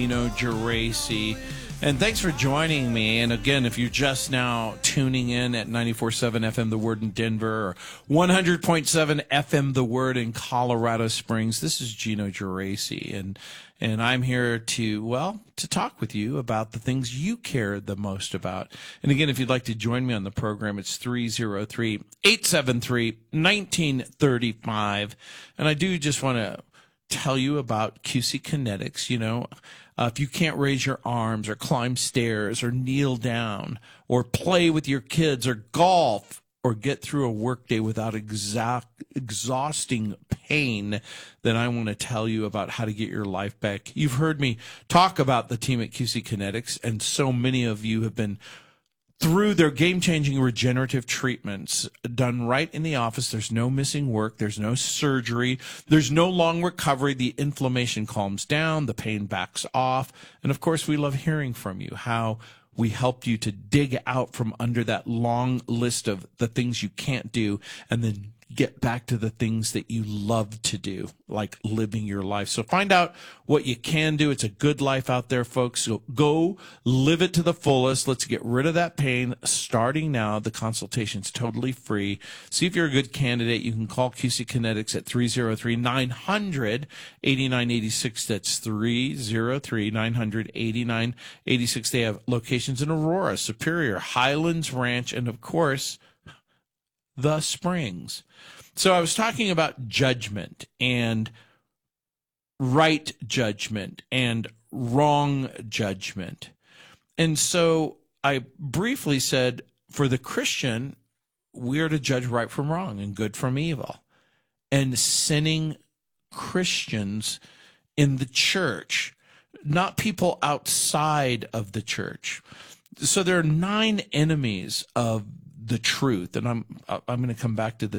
Geraci. And thanks for joining me. And again, if you're just now tuning in at 94.7 FM The Word in Denver or 100.7 FM The Word in Colorado Springs, this is Gino Geraci. And I'm here to talk with you about the things you care the most about. And again, if you'd like to join me on the program, it's 303-873-1935. And I do just want to tell you about QC Kinetics. If you can't raise your arms or climb stairs or kneel down or play with your kids or golf or get through a workday without exhausting pain, then I want to tell you about how to get your life back. You've heard me talk about the team at QC Kinetics, and so many of you have been through their game-changing regenerative treatments done right in the office. There's no missing work. There's no surgery. There's no long recovery. The inflammation calms down. The pain backs off. And, of course, we love hearing from you, how we helped you to dig out from under that long list of the things you can't do and then get back to the things that you love to do, like living your life. So find out what you can do. It's a good life out there, folks. So go live it to the fullest. Let's get rid of that pain starting now. The consultation's totally free. See if you're a good candidate. You can call QC Kinetics at 303-900-8986. That's 303-900-8986. They have locations in Aurora, Superior, Highlands Ranch, and, of course, the Springs. So I was talking about judgment and right judgment and wrong judgment. And so I briefly said, for the Christian, we are to judge right from wrong and good from evil. And sinning Christians in the church, not people outside of the church. So there are 9 enemies of the truth, and I'm going to come back to the